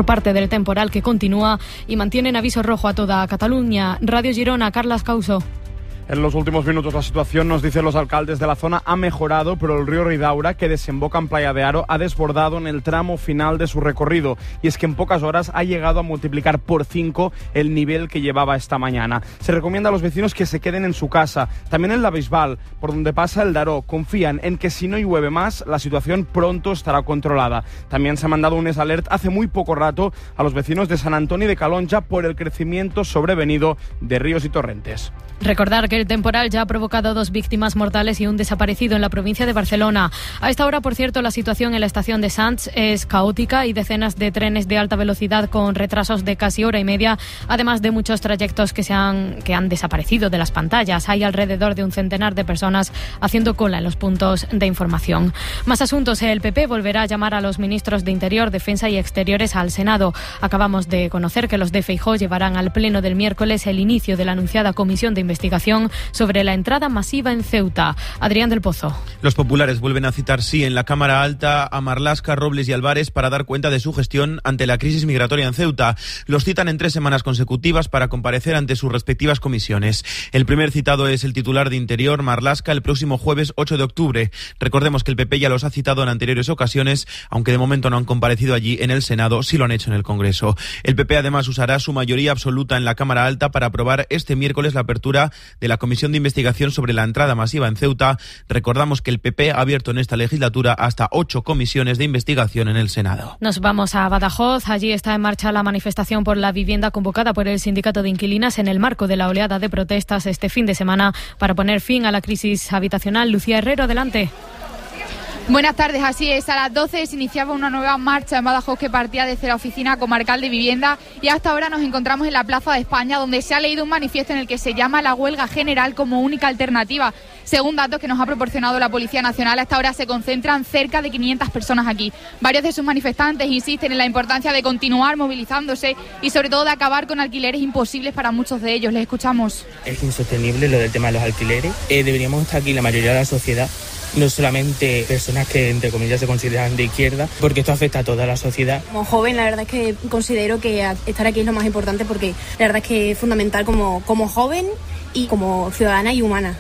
parte del temporal que continúa y mantienen aviso rojo a toda Cataluña. Radio Girona, Carlas Couso. En los últimos minutos la situación, nos dicen los alcaldes de la zona, ha mejorado, pero el río Ridaura, que desemboca en Playa de Aro, ha desbordado en el tramo final de su recorrido. Y es que en pocas horas ha llegado a multiplicar por 5 el nivel que llevaba esta mañana. Se recomienda a los vecinos que se queden en su casa. También en la Bisbal, por donde pasa el Daró, confían en que si no llueve más, la situación pronto estará controlada. También se ha mandado un alert hace muy poco rato a los vecinos de Sant Antoni de Calonja por el crecimiento sobrevenido de ríos y torrentes. Recordar que el temporal ya ha provocado 2 víctimas mortales y un desaparecido en la provincia de Barcelona. A esta hora, por cierto, la situación en la estación de Sants es caótica y decenas de trenes de alta velocidad con retrasos de casi hora y media, además de muchos trayectos que han desaparecido de las pantallas. Hay alrededor de un centenar de personas haciendo cola en los puntos de información. Más asuntos. El PP volverá a llamar a los ministros de Interior, Defensa y Exteriores al Senado. Acabamos de conocer que los de Feijóo llevarán al pleno del miércoles el inicio de la anunciada comisión de investigación sobre la entrada masiva en Ceuta. Adrián del Pozo. Los populares vuelven a citar, sí, en la Cámara Alta a Marlaska, Robles y Álvarez para dar cuenta de su gestión ante la crisis migratoria en Ceuta. Los citan en 3 semanas consecutivas para comparecer ante sus respectivas comisiones. El primer citado es el titular de Interior, Marlaska, el próximo jueves 8 de octubre. Recordemos que el PP ya los ha citado en anteriores ocasiones, aunque de momento no han comparecido allí en el Senado, sí lo han hecho en el Congreso. El PP además usará su mayoría absoluta en la Cámara Alta para aprobar este miércoles la apertura de la Comisión de Investigación sobre la entrada masiva en Ceuta. Recordamos que el PP ha abierto en esta legislatura hasta 8 comisiones de investigación en el Senado. Nos vamos a Badajoz. Allí está en marcha la manifestación por la vivienda convocada por el Sindicato de Inquilinas en el marco de la oleada de protestas este fin de semana para poner fin a la crisis habitacional. Lucía Herrero, adelante. Buenas tardes, así es. A las 12 se iniciaba una nueva marcha en Badajoz que partía desde la Oficina Comarcal de Vivienda y hasta ahora nos encontramos en la Plaza de España, donde se ha leído un manifiesto en el que se llama la huelga general como única alternativa. Según datos que nos ha proporcionado la Policía Nacional, hasta ahora se concentran cerca de 500 personas aquí. Varios de sus manifestantes insisten en la importancia de continuar movilizándose y sobre todo de acabar con alquileres imposibles para muchos de ellos. Les escuchamos. Es insostenible lo del tema de los alquileres. Deberíamos estar aquí la mayoría de la sociedad, no solamente personas que entre comillas se consideran de izquierda, porque esto afecta a toda la sociedad. Como joven, la verdad es que considero que estar aquí es lo más importante, porque la verdad es que es fundamental como joven y como ciudadana y humana.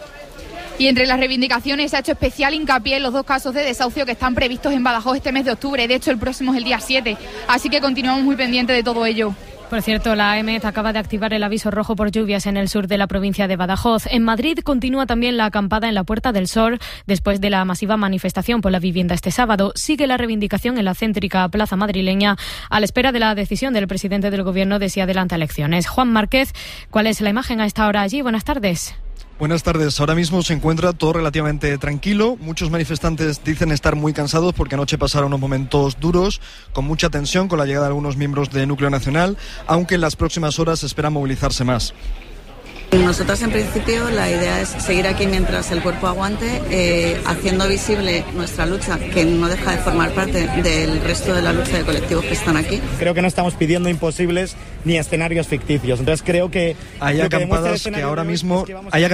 Y entre las reivindicaciones se ha hecho especial hincapié en los 2 casos de desahucio que están previstos en Badajoz este mes de octubre. De hecho, el próximo es el día 7, así que continuamos muy pendientes de todo ello. Por cierto, la AEMET acaba de activar el aviso rojo por lluvias en el sur de la provincia de Badajoz. En Madrid continúa también la acampada en la Puerta del Sol después de la masiva manifestación por la vivienda este sábado. Sigue la reivindicación en la céntrica plaza madrileña a la espera de la decisión del presidente del Gobierno de si adelanta elecciones. Juan Márquez, ¿cuál es la imagen a esta hora allí? Buenas tardes. Buenas tardes. Ahora mismo se encuentra todo relativamente tranquilo. Muchos manifestantes dicen estar muy cansados porque anoche pasaron unos momentos duros, con mucha tensión, con la llegada de algunos miembros de Núcleo Nacional, aunque en las próximas horas se espera movilizarse más. Nosotros, en principio, la idea es seguir aquí mientras el cuerpo aguante, haciendo visible nuestra lucha, que no deja de formar parte del resto de la lucha de colectivos que están aquí. Creo que no estamos pidiendo imposibles ni escenarios ficticios. Entonces creo que hay acampados que ahora mismo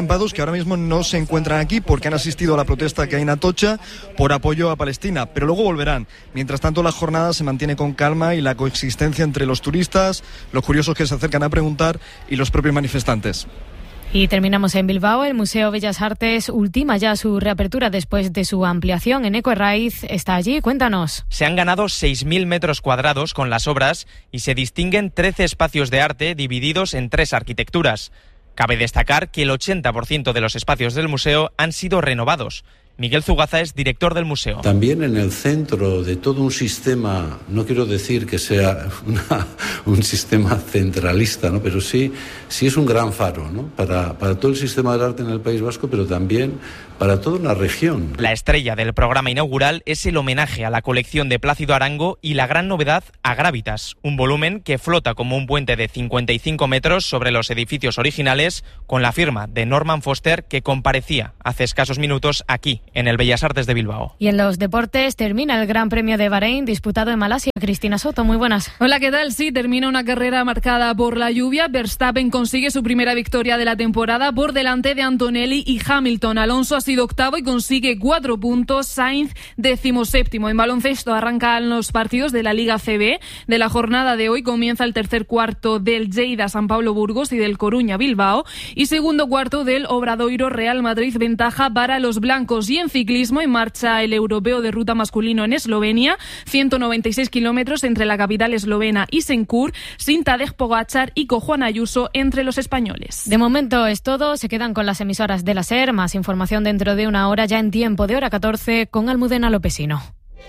no se encuentran aquí porque han asistido a la protesta que hay en Atocha por apoyo a Palestina, pero luego volverán. Mientras tanto, la jornada se mantiene con calma y la coexistencia entre los turistas, los curiosos que se acercan a preguntar y los propios manifestantes. Y terminamos en Bilbao. El Museo Bellas Artes ultima ya su reapertura después de su ampliación. Eneco Herraiz está allí. Cuéntanos. Se han ganado 6.000 metros cuadrados con las obras y se distinguen 13 espacios de arte divididos en 3 arquitecturas. Cabe destacar que el 80% de los espacios del museo han sido renovados. Miguel Zugaza es director del museo. También en el centro de todo un sistema, no quiero decir que sea un sistema centralista, ¿no? Pero sí es un gran faro, ¿no? Para todo el sistema del arte en el País Vasco, pero también para toda una región. La estrella del programa inaugural es el homenaje a la colección de Plácido Arango y la gran novedad a Grávitas, un volumen que flota como un puente de 55 metros sobre los edificios originales, con la firma de Norman Foster, que comparecía hace escasos minutos aquí, en el Bellas Artes de Bilbao. Y en los deportes termina el Gran Premio de Bahrein disputado en Malasia. Cristina Soto, muy buenas. Hola, ¿qué tal? Sí, termina una carrera marcada por la lluvia. Verstappen consigue su primera victoria de la temporada por delante de Antonelli y Hamilton. Alonso ha sido octavo y consigue 4 puntos. Sainz 17º. En baloncesto arrancan los partidos de la Liga CB. De la jornada de hoy comienza el tercer cuarto del Lleida San Pablo Burgos y del Coruña Bilbao. Y segundo cuarto del Obradoiro Real Madrid, ventaja para los blancos. Y en ciclismo en marcha el europeo de ruta masculino en Eslovenia. 196 kilómetros entre la capital eslovena y Sencur, sin Tadej Pogačar y con Juan Ayuso entre los españoles. De momento es todo, se quedan con las emisoras de la SER, más información dentro de una hora, ya en tiempo de hora 14, con Almudena Lopesino.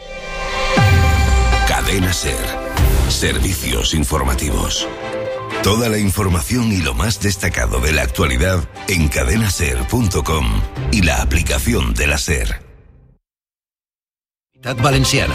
Cadena SER, servicios informativos. Toda la información y lo más destacado de la actualidad en cadenaser.com y la aplicación de la SER. Comunitat Valenciana.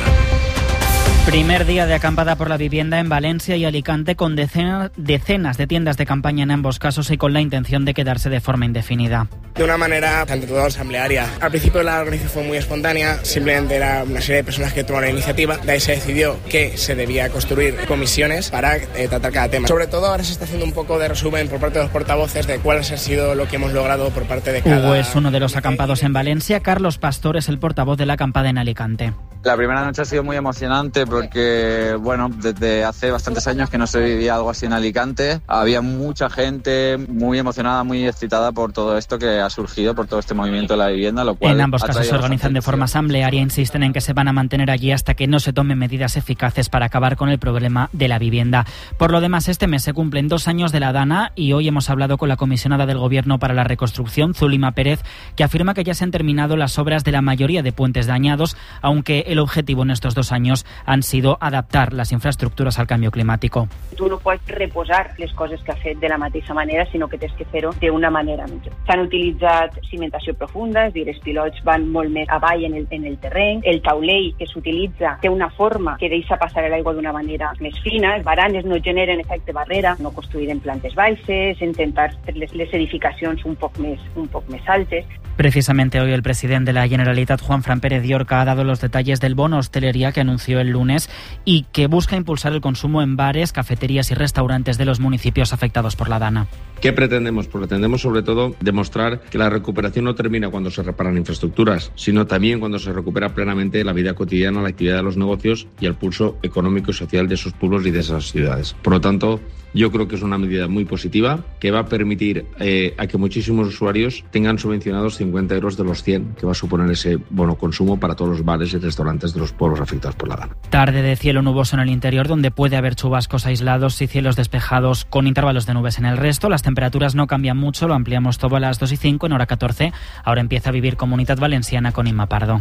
Primer día de acampada por la vivienda en Valencia y Alicante, con decenas de tiendas de campaña en ambos casos y con la intención de quedarse de forma indefinida. De una manera, ante todo, asamblearia. Al principio la organización fue muy espontánea, simplemente era una serie de personas que tomaron la iniciativa. De ahí se decidió que se debía construir comisiones para tratar cada tema. Sobre todo ahora se está haciendo un poco de resumen por parte de los portavoces de cuál ha sido lo que hemos logrado por parte de cada... Hugo es uno de los acampados en Valencia. Carlos Pastor es el portavoz de la acampada en Alicante. La primera noche ha sido muy emocionante porque, bueno, desde hace bastantes años que no se vivía algo así en Alicante. Había mucha gente muy emocionada, muy excitada por todo esto que ha surgido, por todo este movimiento de la vivienda, lo cual... En ambos casos se organizan de forma asamblearia, insisten en que se van a mantener allí hasta que no se tomen medidas eficaces para acabar con el problema de la vivienda. Por lo demás, este mes se cumplen 2 años de la Dana y hoy hemos hablado con la comisionada del Gobierno para la Reconstrucción, Zulima Pérez, que afirma que ya se han terminado las obras de la mayoría de puentes dañados, aunque el objetivo en estos 2 años han sido adaptar las infraestructuras al canvi climàtic. Tu no pots reposar les coses que ha fet de la mateixa manera, sinó que tens que fer-ho d'una manera millor. S'han utilitzat cimentació profunda, és a dir, els pilots van molt més avall en el terreny, el taulell que s'utilitza té una forma que deixa passar l'aigua d'una manera més fina, les baranes no generen efecte barrera, no construir en plantes baixes, intentar les edificacions un poc més altes. Precisamente hoy el presidente de la Generalitat, Juanfran Pérez Llorca, ha dado los detalles del bono hostelería que anunció el lunes y que busca impulsar el consumo en bares, cafeterías y restaurantes de los municipios afectados por la Dana. ¿Qué pretendemos? Pues pretendemos sobre todo demostrar que la recuperación no termina cuando se reparan infraestructuras, sino también cuando se recupera plenamente la vida cotidiana, la actividad de los negocios y el pulso económico y social de esos pueblos y de esas ciudades. Por lo tanto, yo creo que es una medida muy positiva que va a permitir a que muchísimos usuarios tengan subvencionados 50 euros de los 100 que va a suponer ese bono consumo para todos los bares y restaurantes de los pueblos afectados por la Dana. Tarde de cielo nuboso en el interior, donde puede haber chubascos aislados y cielos despejados con intervalos de nubes en el resto. Las temperaturas no cambian mucho, lo ampliamos todo a las 2:05 en hora 14. Ahora empieza a vivir Comunitat Valenciana con Inma Pardo.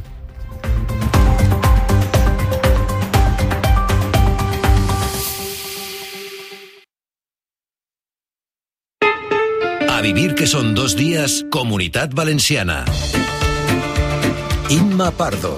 A vivir que son 2 días, Comunitat Valenciana. Inma Pardo.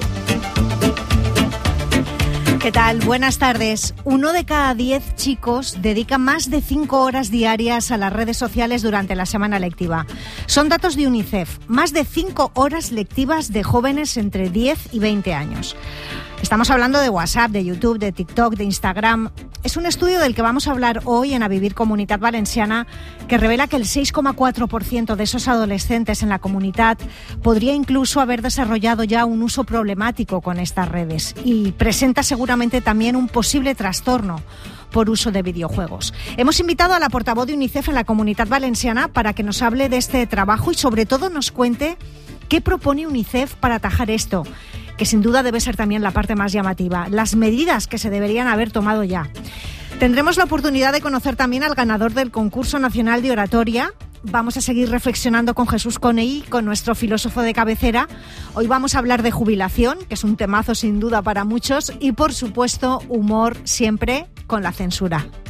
¿Qué tal? Buenas tardes. 1 de cada 10 chicos dedica más de 5 horas diarias a las redes sociales durante la semana lectiva. Son datos de UNICEF. Más de 5 horas lectivas de jóvenes entre 10 y 20 años. Estamos hablando de WhatsApp, de YouTube, de TikTok, de Instagram. Es un estudio del que vamos a hablar hoy en A Vivir Comunitat Valenciana, que revela que el 6,4% de esos adolescentes en la comunidad podría incluso haber desarrollado ya un uso problemático con estas redes y presenta seguramente también un posible trastorno por uso de videojuegos. Hemos invitado a la portavoz de UNICEF en la Comunitat Valenciana para que nos hable de este trabajo y sobre todo nos cuente qué propone UNICEF para atajar esto, que sin duda debe ser también la parte más llamativa, las medidas que se deberían haber tomado ya. Tendremos la oportunidad de conocer también al ganador del Concurso Nacional de Oratoria. Vamos a seguir reflexionando con Jesús Coney, con nuestro filósofo de cabecera. Hoy vamos a hablar de jubilación, que es un temazo sin duda para muchos, y por supuesto humor siempre con la censura.